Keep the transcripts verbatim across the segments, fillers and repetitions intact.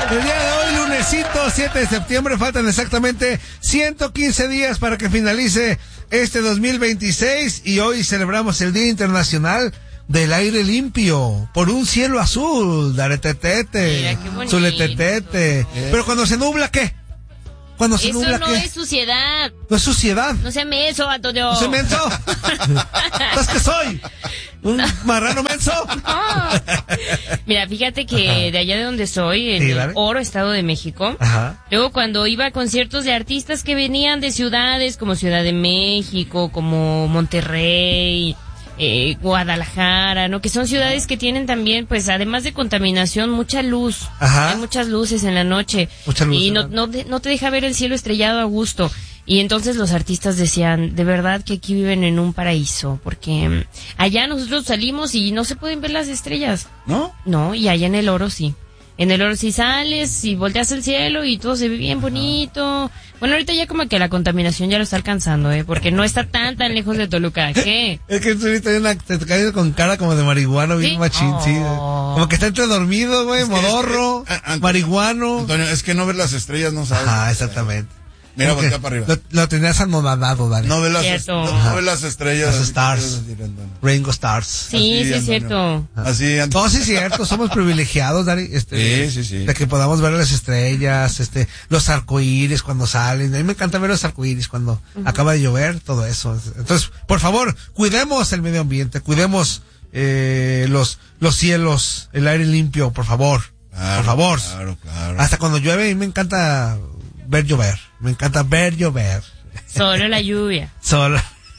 El día de hoy, lunesito, siete de septiembre, faltan exactamente ciento quince días para que finalice este dos mil veintiséis y hoy celebramos el Día Internacional del Aire Limpio, por un cielo azul, daretetete, zuletetete. Pero cuando se nubla, ¿qué? Cuando se Eso nubla, no ¿qué? es suciedad. No es suciedad. No sea menso, Antonio. ¿No soy menso? ¿Sabes qué soy? ¿Un marrano menso? No. Mira, fíjate que Ajá. de allá de donde soy, en Sí, el dale. Oro, Estado de México, Ajá. luego cuando iba a conciertos de artistas que venían de ciudades como Ciudad de México, como Monterrey, eh, Guadalajara, ¿no? Que son ciudades que tienen también, pues, además de contaminación, mucha luz. Ajá. Hay muchas luces en la noche. Mucha luz, y no, ¿verdad? no, de- no te deja ver el cielo estrellado a gusto. Y entonces los artistas decían, de verdad que aquí viven en un paraíso, porque mm, allá nosotros salimos y no se pueden ver las estrellas. ¿No? No, y allá en el Oro sí. En el Oro sí sales y volteas el cielo y todo se ve bien bonito. Bueno, ahorita ya como que la contaminación ya lo está alcanzando, ¿eh? Porque no está tan, tan lejos de Toluca. ¿Qué? Es que tú ahorita hay una, te te caes con cara como de marihuano, bien ¿Sí? machín, sí. Oh. Como que está entre dormido, güey, Es que- modorro, es que- a- Antonio- marihuano. Antonio, es que no ves las estrellas, no sabes. Ajá, exactamente. Mira, Como que voltea para arriba. Lo, lo tenías anonadado, Dani. No ves las, Cierto. no, no ves las estrellas. Las así que stars. quieres decir, Antonio. Rainbow Stars. Sí, Así, sí es Antonio. cierto. Así, No, Antonio. sí es cierto, somos privilegiados, Dani, este, Sí, sí, sí. de que podamos ver las estrellas, este, los arcoíris cuando salen. A mí me encanta ver los arcoíris cuando acaba de llover, todo eso. Entonces, por favor, cuidemos el medio ambiente, cuidemos eh, los los cielos, el aire limpio, por favor, Claro, por favor. Claro, claro. Hasta cuando llueve, a mí me encanta ver llover, me encanta ver llover. Solo la lluvia. Solo,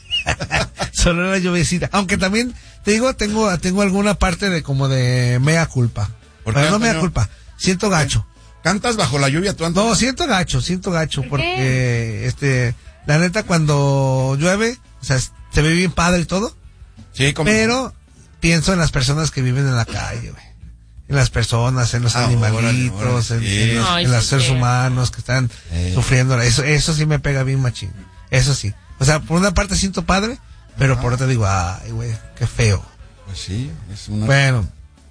solo la lluviecita. Aunque también, te digo, tengo, tengo alguna parte de como de mea culpa. ¿Por Pero qué, no mea Antonio? culpa. Siento gacho. ¿Cantas bajo la lluvia tú, Antonio? No, siento gacho, siento gacho. ¿Por Porque, este, la neta, cuando llueve, o sea, se ve bien padre y todo. Sí, como. Pero pienso en las personas que viven en la calle, güey. En las personas, en los Ah, animalitos, órale, órale, en, sí. en los, Ay, en los sí, seres sí. humanos que están Eh. sufriendo. Eso, eso sí me pega bien machín. Eso sí. O sea, por una parte siento padre, pero Ajá. por otra digo, ay, güey, qué feo. Pues sí, es una. Bueno,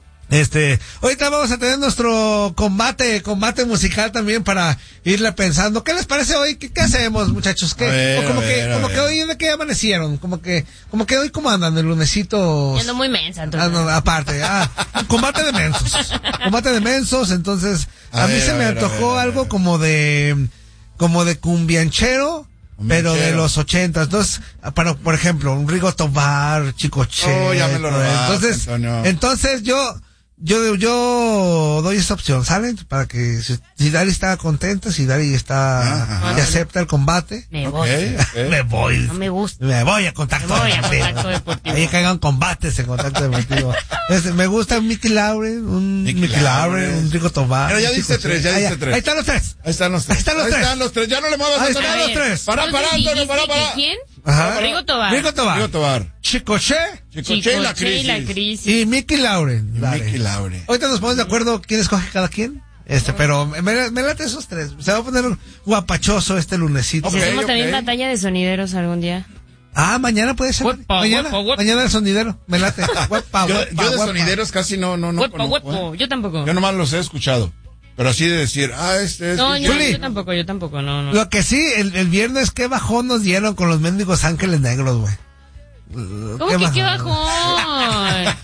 este, ahorita vamos a tener nuestro combate, combate musical también para irle pensando. ¿Qué les parece hoy? ¿Qué, qué hacemos, muchachos? ¿Qué? A ver, o como a que, ver, a como ver. que hoy de qué amanecieron, como que, como que hoy cómo andan el lunesito. Yo ando muy mensa, Ah, Antonio. no, aparte, ah, combate de mensos, combate de mensos, entonces a, A mí ver, se a me ver, a antojó ver, a algo ver. como de, como de cumbianchero, pero de Cumbianchero. los ochentas, entonces, para, por ejemplo, un Rigo Tobar, Chicoche, Oh, ya me lo robaste, entonces, Antonio. entonces yo, yo, yo doy esta opción, ¿salen? Para que, si, si Dari está contenta, si Dari está, Ajá. y acepta el combate, Me Ok, voy. ok. me voy. No me gusta. Me voy a contacto Me voy a deportivo. Contacto Deportivo. Ahí caigan combates en contacto deportivo. Este, me gusta Mickey Lauren, un Mickey Mickey Lauren, Lauren. un Rico Tobar. Pero ya un diste Chico tres, ya Che. diste Ahí- tres. Ahí están los tres. Ahí están los tres. Ahí están los Ahí tres. están los tres. Ya no le muevas, Ahí Antonio. están los A ver, tres. Para, ¿entonces para, Antonio, dijiste para, para. que ¿Quién? Ajá. Rigo Tobar. Rigo Tobar. Rigo Tobar. Chicoche Chicoche y la Chicoche y la crisis. crisis. y Mickey Lauren. Y Dale. Mickey Lauren. Ahorita nos ponemos de acuerdo quién escoge cada quien. Este, pero me, me late esos tres. Se va a poner guapachoso este lunesito. ¿Y si Ok, hacemos ok. también batalla de sonideros algún día? Ah, mañana puede ser. Huepa, mañana, huepa, huepa. mañana el sonidero. Me late. Huepa, Yo, huepa, yo de huepa. sonideros casi no, no, no Huepo, conozco, huepo. ¿eh? Yo tampoco. Yo nomás los he escuchado. Pero así de decir, ah, este es. No, yo, Juli. yo tampoco, yo tampoco, no, no. Lo que sí, el, el viernes, qué bajón nos dieron con los mendigos ángeles negros, güey. ¿Cómo que qué bajón?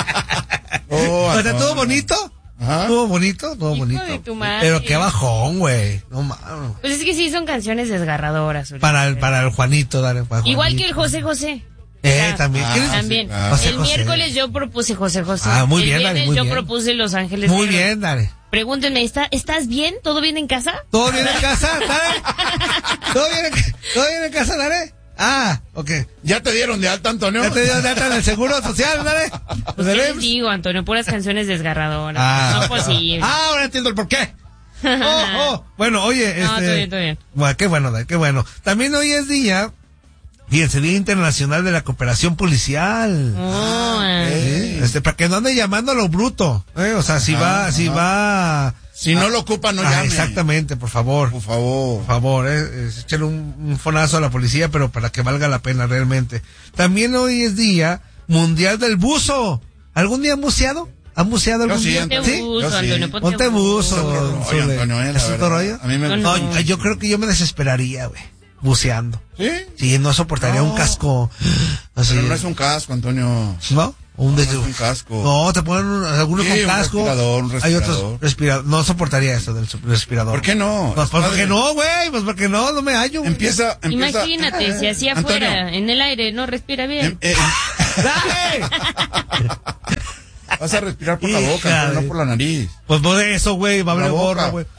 Oh, O sea, Antonio. ¿estuvo bonito? Ajá. ¿Estuvo bonito? Estuvo Hijo bonito. de tu madre. Pero qué bajón, güey. No mames. Pues es que sí son canciones desgarradoras. ahorita. Para el, para el Juanito, dale. para Igual Juanito. que el José José. Eh, Ah, también. ah, ¿Quién es? También. sí, claro. José El José. miércoles yo propuse José José. Ah, muy el bien, Dani, viernes muy yo bien. propuse Los Ángeles Muy Negros. bien, dale. Pregúntenme, ¿está, ¿estás bien? ¿Todo bien en casa? ¿Todo bien en casa, dale? ¿Todo bien en, ¿todo bien en casa, dale? Ah, ok. ¿Ya te dieron de alta, Antonio? ¿Ya te dio data en el seguro social, dale? Pues ¿Del ¿qué I les M S S? digo, Antonio? Puras canciones desgarradoras. Ah. No posible. Ah, ahora entiendo el por qué. Oh, oh. Bueno, oye, este. No, todo bien, todo bien. Bueno, qué bueno, Dai, qué bueno. También hoy es día, fíjense, Día Internacional de la Cooperación Policial. Oh, ¿Sí? Este, para que no ande llamando a lo bruto, ¿eh? O sea, si Ajá, va, si ajá. va. Si no lo ocupa, no Ah, llame. exactamente, por favor. Por favor. Por favor, eh, es echarle un, un fonazo a la policía, pero para que valga la pena realmente. También hoy es día mundial del buzo. ¿Algún día han buceado? ¿Han buceado algún Yo sí, día? Antonio. Ponte ¿Sí? buzo, Yo sí. Antonio, ponte Ponte buzo. rollo, Zule. Antonio, eh, la ¿Es otro verdad. rollo? A mí me No, gusta. no. No, yo creo que yo me desesperaría, güey, buceando. ¿Sí? Sí, no soportaría No. un casco así. Pero no es un casco, Antonio. ¿No? Un No, des- no es un casco. No, te ponen un- algunos Sí, con un casco. respirador, un Hay otros respirador. respiradores. No soportaría eso del su- respirador. ¿Por qué no? Pues Es porque padre. no, güey. Pues porque no, no me hallo. güey. Empieza, empieza. Imagínate, si así Antonio, afuera, en el aire, no respira bien. em- eh, ¡Dale! vas a respirar por la Hija boca, Antonio, de- no por la nariz. Pues por eso, güey, va a La haber boca. gorro, güey.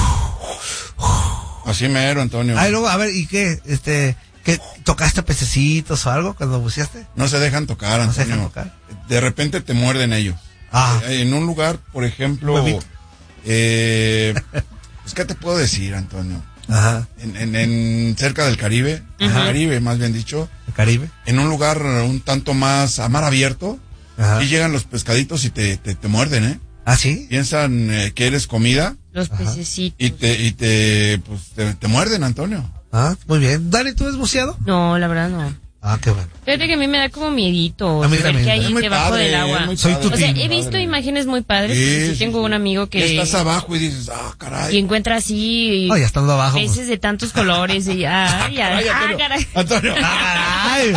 Así mero, Antonio. Ay, luego, a ver, ¿y qué? Este, ¿qué? ¿Tocaste pececitos o algo cuando buceaste? No se dejan tocar, No se Antonio. dejan tocar. De repente te muerden ellos. Ah. Eh, En un lugar, por ejemplo, Huevito. eh, pues, ¿qué te puedo decir, Antonio? Ajá. En, en, en cerca del Caribe, en el Caribe, más bien dicho, ¿El Caribe? en un lugar un tanto más a mar abierto, Ajá. y llegan los pescaditos y te, te, te muerden, ¿eh? ¿Ah, sí? Piensan eh, que eres comida Los pececitos. y te, y te, pues, te, te muerden, Antonio. Ah, muy bien. Dani, ¿tú has buceado? No, la verdad no. Ah, qué bueno. Fíjate que a mí me da como miedito A mí saber también. que hay Es muy debajo padre, del agua. es muy Soy padre. tu O sea, team. he visto Padre. imágenes muy padres. Sí, Sí, sí, tengo sí. un amigo que Estás abajo y dices, ah, caray. y encuentra así Oh, ya estando abajo. pues. peces de tantos colores y ay, ay, Ay, ah, Antonio. caray. Antonio. ¡Ah, caray!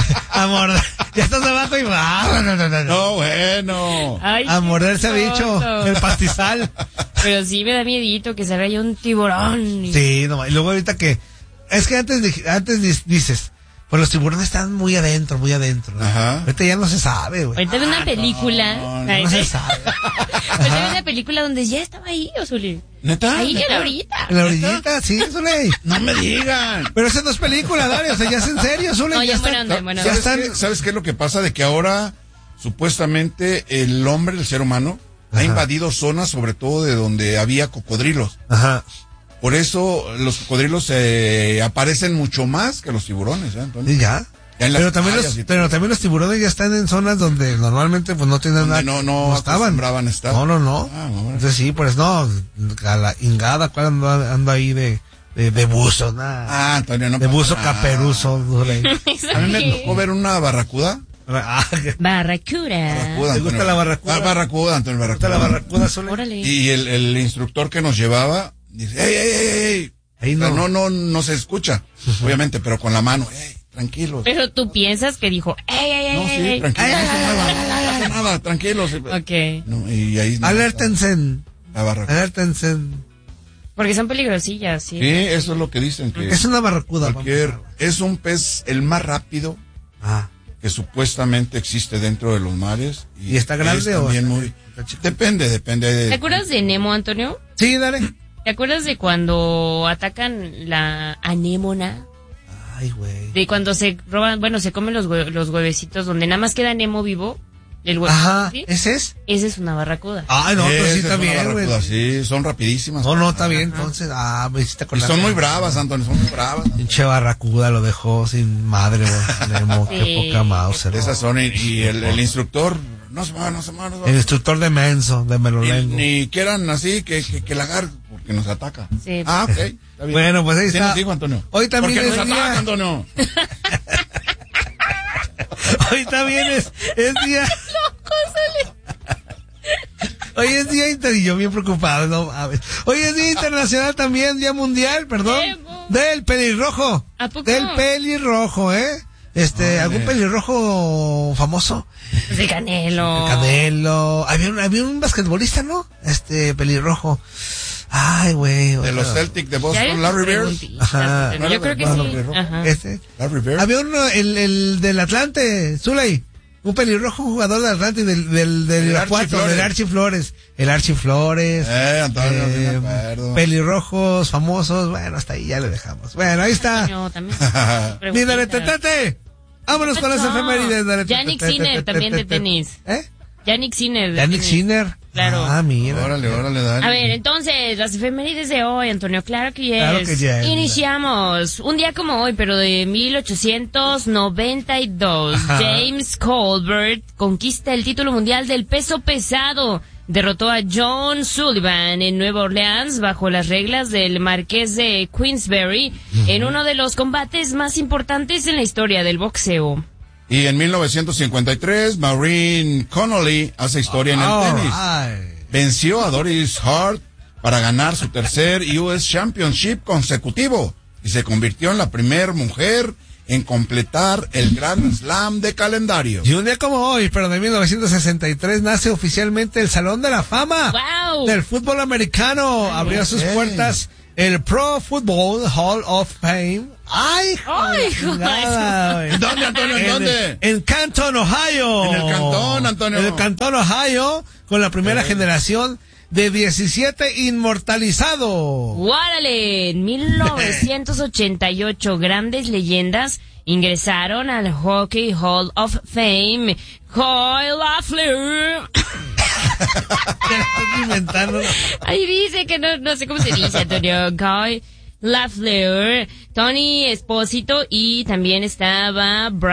A morder. Ya estás abajo y va. No, no, no, no. No, bueno. Ay, A qué morderse bicho. tonto. El pastizal. Pero sí me da miedito que se vea un tiburón. y- Sí, no, y luego ahorita que. Es que antes, di- antes di- dices. Pues los tiburones están muy adentro, muy adentro. ¿no? Ajá. Ahorita ya no se sabe, güey. Ahorita vi una película. no, no Ay, No se sí. sabe. Ahorita vi una película donde ya estaba ahí, Ozuli. ¿Neta? Ahí ¿Neta? era ahorita. En la orillita, sí, Zule. No me digan. Pero esa no es película, Dani. O sea, ya es en serio, Zule. No, ya ya buena está. onda, buena ya onda. ¿Sabes, están- qué, ¿Sabes qué es lo que pasa? De que ahora, supuestamente, el hombre, el ser humano, Ajá. ha invadido zonas, sobre todo de donde había cocodrilos. Ajá. Por eso los cocodrilos eh, aparecen mucho más que los tiburones, ¿eh, Antonio? Y ya. Ya en las Pero también, playas los, y todo. pero también los tiburones ya están en zonas donde normalmente pues no tienen Donde nada. no- no estaban. acostumbraban a estar. No, no, no. Ah, bueno. Entonces sí, pues no. A la ingada, ¿cuál ando, ando ahí de, de, de buzo? Nada. Ah, Antonio, no de pasa buzo nada. caperuzo. Zule. A mí me tocó ver una barracuda. Ah, ¿te Barracuda. Barracuda, ¿Te gusta Antonio. la barracuda? Ah, barracuda, Antonio, gusta barracuda. la barracuda, Zule? Órale. Y el, el instructor que nos llevaba dice, ey, ey, ey, ey. Ahí O sea, no. no, no, no se escucha, obviamente, pero con la mano, ey, tranquilos. Pero tú piensas que dijo, ey, ey, ey, No, ey, sí, ey. tranquilos, no se muevan, no pasa nada, tranquilos. Ok. No, y ahí no, Alértense. la barracuda. Alértense. Porque son peligrosillas, sí. Sí, eso es lo que dicen, que Es una barracuda. cualquier, vamos a ver. es un pez el más rápido Ah. que supuestamente existe dentro de los mares. ¿Y está grande es o también está- muy, está chico? depende, depende de... ¿Te acuerdas de Nemo, Antonio? Sí, dale. ¿Te acuerdas de cuando atacan la anémona? Ay, güey. De cuando se roban, bueno, se comen los, hue- los huevecitos donde nada más queda Nemo vivo. El huevo. Ajá. ¿sí? ¿Ese es? Esa es una barracuda. Ay, no, pero Esa sí es está una bien, güey. barracuda, sí, son rapidísimas. No, no, está bien, entonces. Ah, me hiciste Y acordar. son muy bravas, Antonio, son muy bravas. Pinche barracuda lo dejó sin madre, güey. Nemo, qué Sí. poca Mauser. Esas son, y, y el, el instructor, no se va, no se va, no se va. El instructor de menso, de Ni, melolengo. ni quieran así que, que, que lagar, porque nos ataca. Sí. Ah, ok, está bien. Bueno, pues ahí ¿Qué está. nos dijo, Antonio? Hoy también ¿Por qué es nos día- ataca, Antonio? Hoy también es, es día. Hoy es día inter... y yo bien preocupado, no mames. Hoy es día internacional también, día mundial, perdón, Nemo. del pelirrojo. ¿A poco? Del pelirrojo, ¿eh? Este, Órale. algún pelirrojo famoso. Pues el Canelo. Canelo. Había un, había un basquetbolista, ¿no? Este, pelirrojo. Ay, güey. De o los sea, Celtic de Ya Boston, ves Larry tus Bird. preguntitas, Ajá. Antonio. Yo creo que No, no, sí. no, no. Ajá. Este. Larry Bird. Había uno, el, el del Atlante, Zuley. Un pelirrojo jugador del Atlante, del, del, del El Irapuato, Archie del Flores. Archie Flores. El Archie Flores. Eh, Antonio, sí me eh, acuerdo. pelirrojos famosos. Bueno, hasta ahí ya le dejamos. Bueno, ahí está. Antonio, también. Mi dale, tetete. Vámonos con las No. efemérides. Dale, Yannick tetete, Sinner, tetete, también de tetete. tenis. ¿Eh? Yannick Sinner. de Yannick tenis. Sinner. Claro. Ah, mira. Órale, órale, dale. A ver, entonces, las efemérides de hoy, Antonio, claro que yes. Claro que yes. Iniciamos. Un día como hoy, pero de mil ochocientos noventa y dos, Ajá. James Colbert conquista el título mundial del peso pesado. Derrotó a John Sullivan en Nueva Orleans bajo las reglas del Marqués de Queensberry en uno de los combates más importantes en la historia del boxeo. Y en mil novecientos cincuenta y tres, Maureen Connolly hace historia en el Oh, tenis. ay. Venció a Doris Hart para ganar su tercer U S Championship consecutivo y se convirtió en la primera mujer en completar el Grand Slam de calendario. Y un día como hoy, pero de mil novecientos sesenta y tres, nace oficialmente el Salón de la Fama ¡Wow! del fútbol americano. Abrió sus ok. puertas el Pro Football Hall of Fame. ¡Ay, Ay, chingada, güey! ¿En dónde, Antonio? ¿En dónde? En Canton, Ohio. En el Cantón, Antonio. En el Cantón, Ohio, con la primera Eh. generación de diecisiete inmortalizados. ¡Guárale! En mil novecientos ochenta y ocho, grandes leyendas ingresaron al Hockey Hall of Fame. Kyle Lafleur. Te estás inventando. Ahí dice que no, no sé cómo se dice, Antonio. Kyle Lafleur, Tony Espósito y también estaba Brian